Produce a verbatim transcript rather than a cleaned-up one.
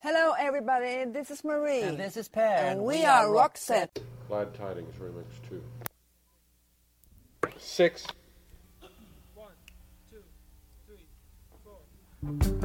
Hello everybody, this is Marie. And this is Per. And, and we, we are Roxette. Glad Tidings Remix two. Six. One, two, three, four.